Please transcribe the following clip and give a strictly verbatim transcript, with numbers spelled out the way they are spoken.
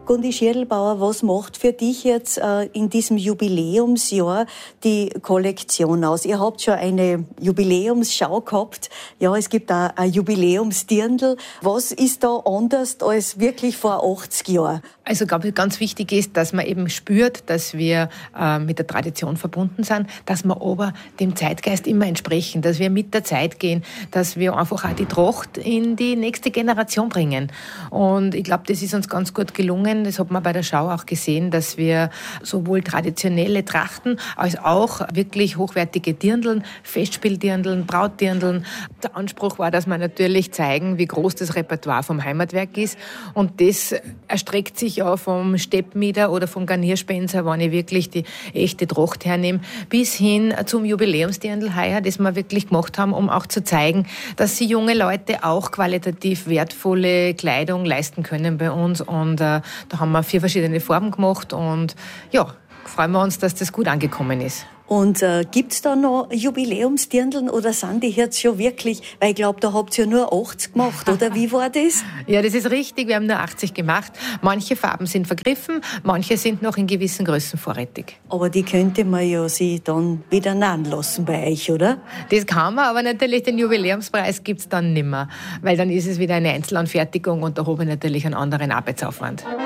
Gundi Schirlbauer, was macht für dich jetzt äh, in diesem Jubiläumsjahr die Kollektion aus? Ihr habt schon eine Jubiläumsschau gehabt. Ja, es gibt auch ein Jubiläumsdirndl. Was ist da anders als wirklich vor achtzig Jahren? Also, glaube ich, ganz wichtig ist, dass man eben spürt, dass wir äh, mit der Tradition verbunden sind, dass wir aber dem Zeitgeist immer entsprechen, dass wir mit der Zeit gehen, dass wir einfach auch die Tracht in die nächste Generation bringen. Und ich glaube, das ist uns ganz gut gelungen. Das hat man bei der Schau auch gesehen, dass wir sowohl traditionelle Trachten als auch wirklich hochwertige Dirndln, Festspieldirndln, Brautdirndln. Der Anspruch war, dass wir natürlich zeigen, wie groß das Repertoire vom Heimatwerk ist. Und das erstreckt sich auch vom Steppmieder oder vom Garnierspenser, wenn ich wirklich die echte Tracht hernehme, bis hin zum Jubiläumsdirndl heuer, das wir wirklich gemacht haben, um auch zu zeigen, dass sie junge Leute auch qualitativ wertvolle Kleidung leisten können bei uns. Und äh, da haben wir vier verschiedene Farben gemacht und ja, freuen wir uns, dass das gut angekommen ist. Und äh, gibt's da noch Jubiläumsdirndln oder sind die jetzt schon wirklich, weil ich glaube, da habt ihr ja nur achtzig gemacht, oder wie war das? Ja, das ist richtig, wir haben nur achtzig gemacht. Manche Farben sind vergriffen, manche sind noch in gewissen Größen vorrätig. Aber die könnte man ja sich dann wieder nähen lassen bei euch, oder? Das kann man, aber natürlich den Jubiläumspreis gibt's dann nimmer, weil dann ist es wieder eine Einzelanfertigung und da habe ich natürlich einen anderen Arbeitsaufwand.